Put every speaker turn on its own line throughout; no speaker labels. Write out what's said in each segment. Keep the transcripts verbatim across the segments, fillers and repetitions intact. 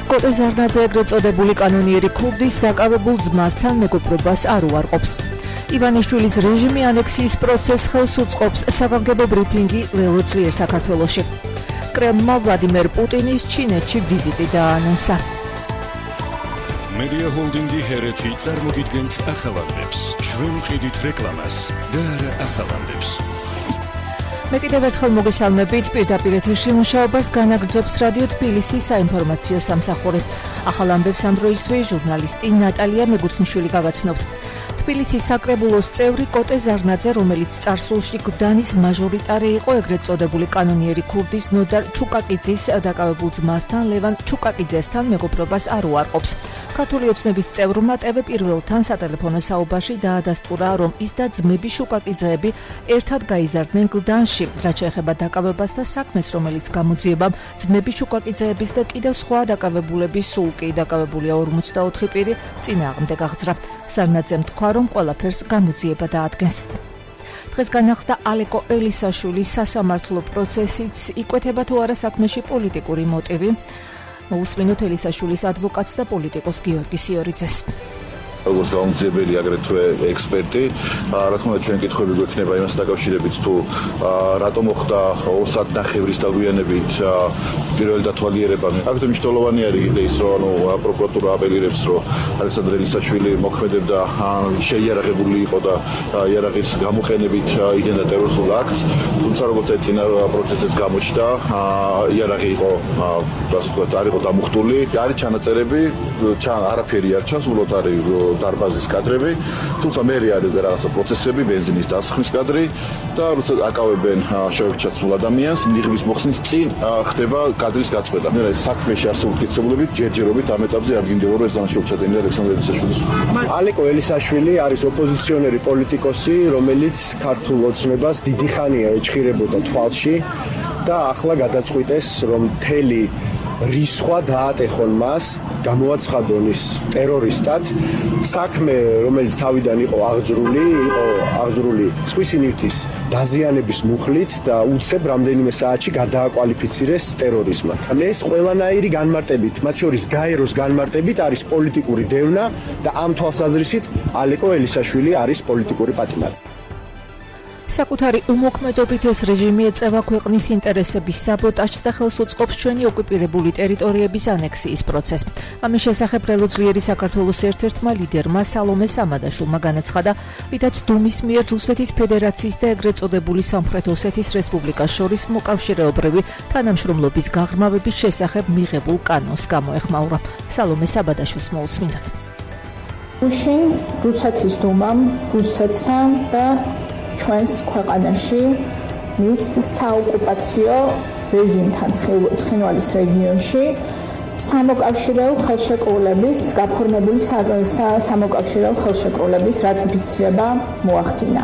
კოტე ზარნაძე ეგრეთ წოდებული კანონიერი ქურდის დაკავებულ ძმასთან მეგობრობას არ უარყოფს. ივანიშვილის რეჟიმი ანექსიის პროცესს ხელს უწყობს. საგანგებო ბრიფინგი ველოძლიერ საქართველოში. კრემლმა ვლადიმერ პუტინის ჩინეთში ვიზიტი დაანონსა.
მედია ჰოლდინგი ჰერეთი წარმოგიდგენთ ახალანდებს. ჩვენ ვყიდით რეკლამას და არა ახალანდებს.
მე კიდევ ერთხელ მოგესალმებით პირდაპირ ეთერში მუშაობას განაგრძობს რადიო თბილისის საინფორმაციო სამსახური. ახალ ამბებს ამ დროისთვის ჟურნალისტი ნატალია მეგუთმიშვილი გაგაცნობთ. თბილისის საკრებულოს წევრი კოტე ზარნაძე, რომელიც წარსულში გდანის მაჟორიტარი იყო ეგრეთ წოდებული კანონიერი ქურდის ნოდარ ჩუკაკიძის დაკავებულ ძმასთან ლევან ჩუკაკიძესთან მეგობრობას არ უარყოფს. ქართული ოცნების წევრმა ტევ პირველთან სატელეფონო საუბარში დაადასტურა, რომ ის და ძმები შუკაკიძეები ერთად გაიზარდნენ გდანში, რაც შეეხება დაკავებას და საქმეს, რომელიც გამოძიებამ ძმები შუკაკიძეების და კიდევ სხვა დაკავებულების სულ კი დაკავებულია ორმოცდაოთხი პირი წინააღმდეგ აღძრა. ზარნაძემ თქვა, რომ ყველაფერს გამოძიება დაადგენს. დღეს განახლდა ალეკო ელისაშვილის სასამართლო პროცესიც. იკვეთება თუ არა საქმეში პოლიტიკური მოტივი. მოусმინოთ ელისაშვილის ადვოკატს და პოლიტიკოს გიორგი სიორიძეს.
როგორც გამოძიებელი აგრეთვე ექსპერტი, რა თქმა უნდა ჩვენ კითხვები გვექნება იმას დაკავშირებით თუ რატომ მოხდა ორ საათ ნახევრის დაგვიანებით პირველი დათვალიერება. აქეთ მნიშვნელოვანი არის კიდე ის, რომ ანუ პროკურატურა აპელირებს, რომ ალექსანდრე ელისაშვილი მოქმედებდა შეიარაღებული იყო და იარაღის გამოყენებით იძენდა ტერორისტულ აქტს, თუმცა როგორც ეს წინა პროცესიც გამოჩნდა, იარაღი იყო ასე ვთქვათ, არ იყო დამუხტული. არის ჩანაწერები, არაფერი არ ჩანს, უბრალოდ არის დარბაზის კადრები, თუმცა მე არის რაღაცა პროცესები, ბენზინის დასხმის კადრი და როცა აკავებენ შეურჩაცმულ ადამიანს, ნიღბის მოხსნის წინ ხდება კადრის გაწყვეტა. მე რა საქმეში არსებული მტკიცებულებით ჯერჯერობით ამ ეტაპზე არ გინდება, რომ ეს დამშევრჩატენია ალექსანდრე ელისაშვილის.
ალეკო ელისაშვილი არის ოპოზიციონერი პოლიტიკოსი, რომელიც ქართულ ოცნებას დიდი ხანია ეჭხირებოდა თვალში და ახლა გადაწყვიტეს, რომ მთელი რისხვა დაატეხონ მას, გამოაცხადონ ის ტერორისტად. საქმე, რომელიც თავიდან იყო აღძრული, იყო აღძრული სხვისი ნივთის დაზიანების მუხლით და უცებ რამდენიმე საათში გადააკვალიფიცირეს ტერორიზმად. ეს ყველანაირი განმარტებით, მათ შორის გაეროს განმარტებით არის პოლიტიკური დევნა და ამ თვალსაზრისით ალეკო ელისაშვილი არის პოლიტიკური პატიმარი.
საკუთარი უმოქმედობით ეს რეჟიმი ეწევა ქვეყნის ინტერესების საბოტაჟს და ხელს უწყობს ჩვენი ოკუპირებული ტერიტორიების ანექსიის პროცესს. ამის შესახებ ველოძლიერი საქართველოს ერთ-ერთმა ლიდერმა სალომე სამადაშვილმა განაცხადა, ვიდაც დუმის მიერ რუსეთის ფედერაციის და ეგრეთ წოდებული სამხრეთ ოსეთის რესპუბლიკას შორის მოკავშირეობრივი თანამშრომლობის გაღრმავების შესახებ მიღებულ კანონს გამოეხმაურა. სალომე საბადაშვილს მოусმინოთ.
უშინ რუსეთის დუმამ, რუსეთსა და ჩვენს ქვეყანაში მის საოკუპაციო რეჟიმთან ცხინვალის რეგიონში სამოკავშირეო ხელშეკრულების გაფორმებული სამოკავშირეო ხელშეკრულების რატიფიცირება მოახდინა.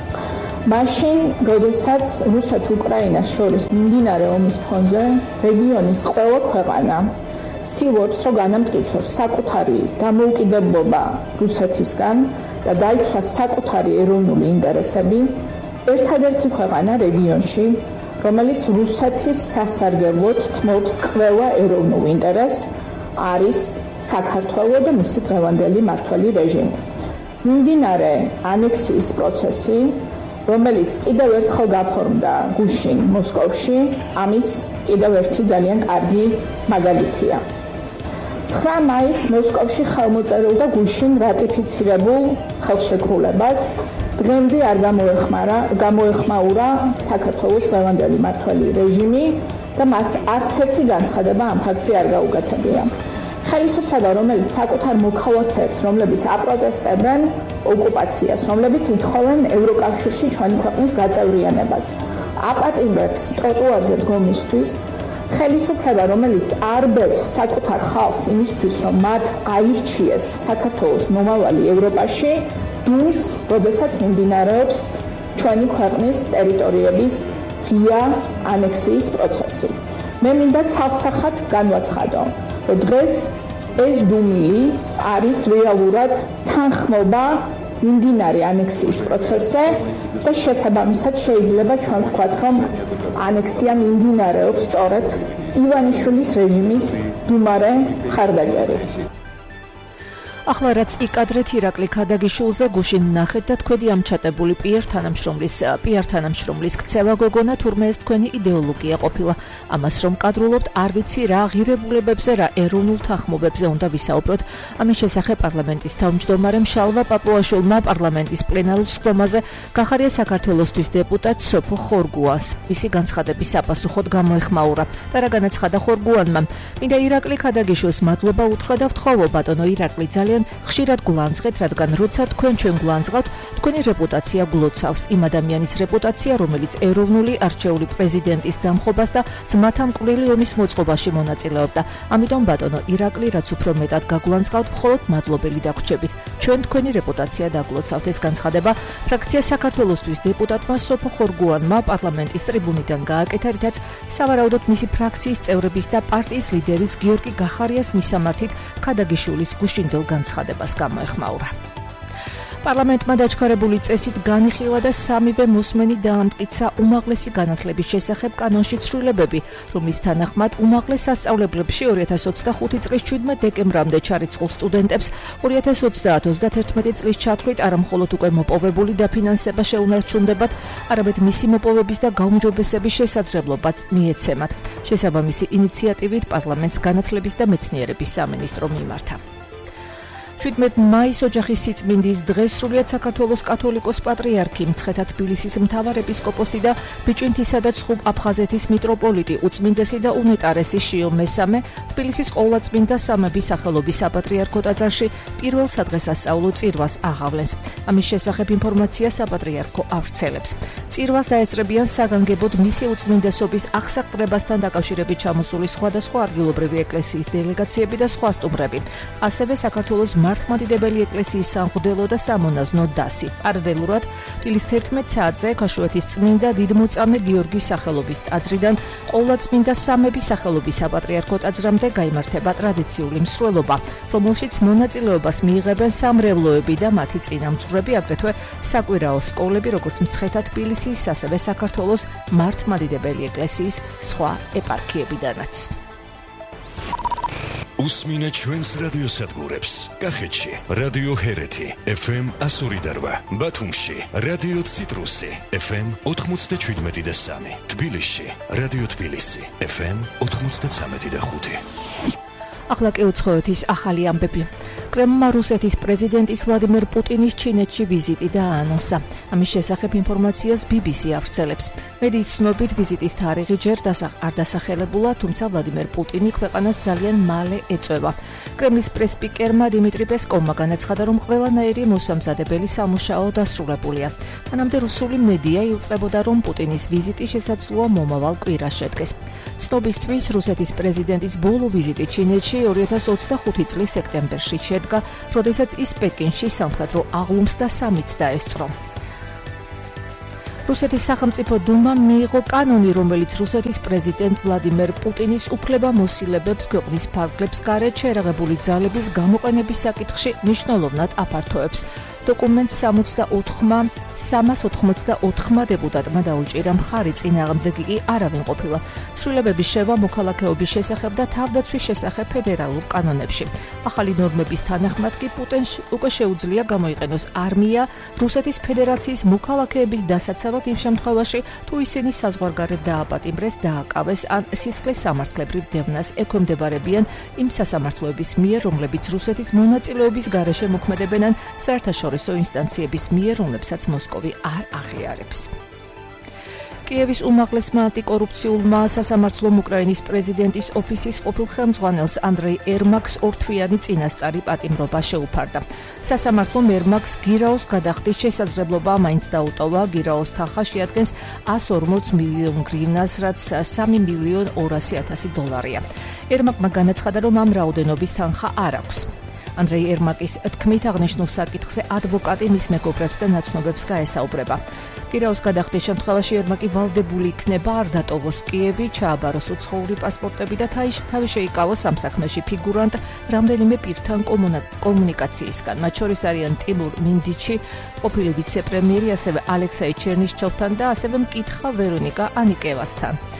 მაშინ, როდესაც რუსეთ-უკრაინას შორის მიმდინარე ომის ფონზე რეგიონის ყველა ქვეყანა ცდილობს, რომ განამტკიცოს საკუთარი დამოუკიდებლობა რუსეთისგან და დაიცვას საკუთარი ეროვნული ინტერესები, ერთადერთი ქვეყანა რეგიონში, რომელიც რუსეთის სასარგებლოდ თმობს ყველა ეროვნულ ინტერესს, არის საქართველო და მისი დღევანდელი მმართველი რეჟიმი. მიმდინარე ანექსიის პროცესი, რომელიც კიდევ ერთხელ გაფორმდა გუშინ მოსკოვში, ამის კიდევ ერთი ძალიან კარგი მაგალითია. ცხრა მაისს მოსკოვში ხელმოწერილ და გუშინ რატიფიცირებულ ხელშეკრულებას დღემდე არ გამოეხმარა, გამოეხმაურა საქართველოს დღევანდელი მმართველი რეჟიმი და მას არც ერთი განცხადება ამ ფაქტზე არ გაუკეთებია. ხელისუფლება, რომელიც საკუთარ მოქალაქეებს, რომლებიც აპროტესტებენ ოკუპაციას, რომლებიც ითხოვენ ევროკავშირში ჩვენი ქვეყნის გაწევრიანებას, აპატიმრებს ტროტუარზე დგომისთვის, ხელისუფლება, რომელიც არ ბევს საკუთარ ხალხს იმისთვის, რომ მათ აირჩიეს საქართველოს მომავალი ევროპაში, დუმს, როდესაც მიმდინარეობს ჩვენი ქვეყნის ტერიტორიების ღია ანექსიის პროცესი. მე მინდა ცალსახად განვაცხადო, რომ დღეს ეს დუმილი არის რეალურად თანხმობა მიმდინარე ანექსიის პროცესზე და შესაბამისად შეიძლება ჩვენ ვთქვათ, რომ ანექსია მიმდინარეობს სწორედ ივანიშვილის რეჟიმის დუმარე ხარდაჭერი.
ახლა რაც იკადრეთ ირაკლი ქადაგიშვილზე გუშინ ნახეთ და თქვენი ამჩატებული პიერ თანამშრომლის პიარ თანამშრომლის ქცევა გოგონა თურმე ეს თქვენი იდეოლოგია ყოფილა. ამას რომ კადრულობთ არ ვიცი რა ღირებულებებზე რა ეროვნულ თანხმობებზე უნდა ვისაუბროთ. ამის შესახებ პარლამენტის თავმჯდომარემ შალვა პაპუაშვილმა პარლამენტის პლენარულ სხდომაზე გახარია საქართველოსთვის დეპუტატ სოფო ხორგუანს. მისი განცხადების საპასუხოდ გამოეხმაურა და რა განაცხადა ხორგუანმა. მინდა ირაკლი ქადაგიშვილს მადლობა უთხრა და ვთხოვო ბატონო ირაკლი ძალიან ხშირად გულანძღეთ, რადგან როცა თქვენ ჩვენ გულანძღავთ, თქვენი რეპუტაცია გლოცავს. იმ ადამიანის რეპუტაცია, რომელიც ეროვნული არჩეული პრეზიდენტის დამხობას და ძმათა მკვლელი ომის მოწყობაში მონაწილეობდა. ამიტომ ბატონო ირაკლი, რაც უფრო მეტად გაგულანძღავთ, მხოლოდ მადლობელი დაგვრჩებით. ჩვენ თქვენი რეპუტაცია დაგლოცავთ. ეს განცხადება ფრაქცია საქართველოსთვის დეპუტატმა სოფო ხორგუანმა პარლამენტის ტრიბუნიდან გააკეთა, რითაც სავარაუდოდ მისი ფრაქციის წევრების და პარტიის ლიდერის გიორგი გახარიას მისამართით ქადაგიშვილის გუშინდელ განცხადებას გამოეხმაურა. პარლამენტმა დაჩქარებული წესით განიხილა და სამივე მოსმენი დაამტკიცა უმაღლესი განათლების შესახებ კანონში ცვლილებები, რომლის თანახმად უმაღლეს სასწავლებლებში ორი ათას ოცდახუთი წლის შვიდმე დეკემბრამდე ჩარიცხულ სტუდენტებს ორი ათას ოცდაათ ოცდაათერთმეტი წლის ჩათვლით არამხოლოდ უკვე მოპოვებული დაფინანსება შეუნარჩუნდებათ, არამედ მისი მოპოვების და გაუმჯობესების შესაძლებლობაც მიეცემათ. შესაბამისი ინიციატივით პარლამენტს განათლების და მეცნიერების სამინისტრო მიმართა. შვიდმეტ მაის ოჯახის სიწმინდის დღეს სრულიად საქართველოს კათოლიკოს პატრიარქი, მცხეთა თბილისის მთავარ ეპისკოპოსი და ბიჭვინთისა და ცხუბ აფხაზეთის მიტროპოლიტი უწმინდესი და უნეტარესი შიო მესამე თბილისის ყოვლადწმინდა სამების სახელობის საპატრიარქო ტაძარში პირველ სადღესასწაულო წირვას აღავლენს. ამის შესახებ ინფორმაცია საპატრიარქო ავრცელებს. წირვას დაესწრებიან საგანგებოდ მისი უწმინდესობის აღსაყრებასთან დაკავშირებით ჩამოსული სხვადასხვა ადგილობრივი ეკლესიის დელეგაციები და სხვა სტუმრები. ასევე საქართველოს მართლმადიდებელი ეკლესიის სამღვდელო და სამონაზნო დასი. პარალელურად დილის თერთმეტ საათზე ქაშუეთის წმინდა დიდმოწამე გიორგის სახელობის ტაძრიდან ყოვლადწმინდა სამების სახელობის საპატრიარქო ტაძრამდე გაიმართება ტრადიციული მსვლელობა, რომელშიც მონაწილეობას მიიღებენ სამრევლოები და მათი წინამძღვრები, აგრეთვე საკვირაო სკოლები, როგორც მცხეთა თბილისის, ასევე საქართველოს მართლმადიდებელი ეკლესიის სხვა ეპარქიებიდანაც.
უსმინე ჩვენს რადიოსადგურებს. კახეთში რადიო ჰერეთი ეფ ემ εκατო ორი და რვა, ბათუმში რადიო ციტრუსი ეფ ემ ოთხმოცდაშვიდმეტი და სამი, თბილისში რადიო თბილისი ეფ ემ ოთხმოცდაცამეტი და ხუთი.
ახლა კი უცხოეთის ახალი ამბები. კრემლმა რუსეთის პრეზიდენტის ვლადიმერ პუტინის ჩინეთში ვიზიტი დააანონსა. ამის შესახებ ინფორმაციას ბი ბი სი ავრცელებს. მედიის ცნობით ვიზიტის თარიღი ჯერ არ დასახელებულა, თუმცა ვლადიმერ პუტინი ქვეყანას ძალიან მალე ეწვევა. კრემლის პრესპიკერმა დიმიტრი პესკოვმა განაცხადა, რომ ყველანაირი მოსამზადებელი სამუშაო დასრულებულია. მანამდე რუსული მედია იუწყებოდა, რომ პუტინის ვიზიტი შესაძლოა მომავალ კვირას შედგეს. ცნობისთვის რუსეთის პრეზიდენტის ბოლო ვიზიტი ჩინეთში ორი ათას ოცდახუთი წლის სექტემბერში შედგა, როდესაც ის პეკინში სამხედრო აღლუმს და სამიც დაესწრო. რუსეთის სახელმწიფო დუმამ მიიღო კანონი, რომელიც რუსეთის პრეზიდენტ ვლადიმერ პუტინის უფლებამოსილებებს ქვეყნის ფარგლებს გარეთ შეერაღებული ძალების გამოყენების საკითხში მნიშვნელოვნად აფართოებს. დოკუმენტს სამას ოთხმოცდაოთხმა დეპუტატმა დაუჭირა მხარი, წინააღმდეგი კი არავინ ყოფილა. ცვლილებების შევა მოქალაქეობის შესახებ და თავდაცვის შესახებ ფედერალურ კანონებში. ახალი ნორმების თანახმად კი პუტინს უკვე შეუძლია გამოიყენოს არმია რუსეთის ფედერაციის მოქალაქეების დასაცავად იმ შემთხვევაში, თუ ისინი საზღვარგარეთ დააპატიმრეს, დააკავეს ან სისხლის სამართლებრივ დევნას ექვემდებარებიან იმ სასამართლოების მიერ, რომლებიც რუსეთის მონაწილეობის გარეშე მოქმედებენ ან საერთაშორისო ინსტანციების მიერ, რომლებსაც მოსკოვი არ აღიარებს. კიევის უმაღლესმა ანტიკორუფციულმა სასამართლომ უკრაინის პრეზიდენტის ოფისის ყოფილ ხელმძღვანელს ანდრეი ერმაკს ორთვიანი წინასწარი პატიმრობა შეუფარდა. სასამართლომ ერმაკს გირაოს გადახდის შესაძლებლობა მაინც დაუტოვა. გირაოს თანხა შეადგენს εκατს ორმოც მილიონ გრივნას, რაც სამი მილიონ ორასი ათასი დოლარია. ერმაკმა განაცხადა, რომ ამ რაოდენობის თანხა არ აქვს. ანდრეი ერმაკის თქმით, აღნიშნულ საკითხზე ადვოკატი მის მეგობრებს და ნაცნობებს გაესაუბრება. გირაოს გადახდის შემთხვევაში ერმაკი ვალდებული იქნება არ დატოვოს კიევი, ჩააბაროს უცხოური პასპორტები და თავი შეიკავოს ამ საქმეში ფიგურანტ რამდენიმე პირთან კომუნიკაციისგან. მათ შორის არიან ტიმურ მინდიჩი, ყოფილი ვიცე-პრემიერი, ასევე ალექსეი ჩერნიშჩოვთან და ასევე მკითხა ვერონიკა ანიკევასთან.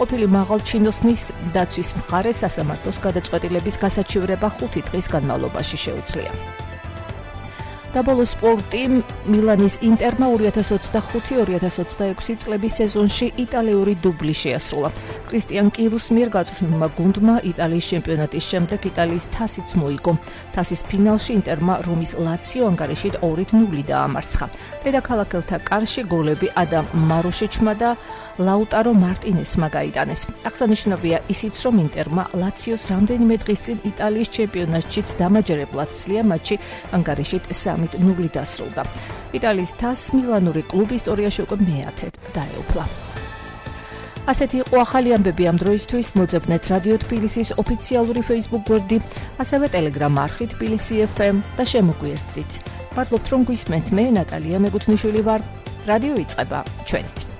ყოფილი მაღალჩინოსნის დაცვის მხარეს სასამართლოს გადაწყვეტილების გასაჩივრება ხუთი დღის განმავლობაში შეუძლია. Double სპორტი მილანის ინტერმა ორი ათას ოცდახუთი ორი ათას ოცდაექვსი წლების სეზონში იტალიური დუბლი შეასრულა. კრისტიან კირუს მიერ გაწვრთნილმა გუნდმა იტალიის ჩემპიონატის შემდეგ იტალიის თასიც მოიგო. თასის ფინალში ინტერმა რომის ლაციო ანგარიშით ორი ნული დაამარცხა. დედაქალაქელთა კარში გოლები ადამ მაროშიჩმა და ლაუტარო მარტინესმა გაიტანეს. აღსანიშნავია ისიც, რომ ინტერმა ლაციოს რამდენიმე დღის წინ იტალიის ჩემპიონატშიც დამაჯერებლად სძლია მატჩი ანგარიშით სამი ნული დასრულდა. იტალიის თასს მილანური კლუბი ისტორიაში უკვე მეათედ დაეუფლა. ასეთი იყო ახალი ამბები ამ დროისთვის. მოძებნეთ რადიო თბილისის ოფიციალური Facebook გვერდი, ასევე Telegram არხი თბილისი ეფ ემ და შემოგვიერთდით. მადლობთ რომ გვისმენთ. მე ნატალია მეგუთნიშვილი ვარ. რადიო იწყება ჩვენით.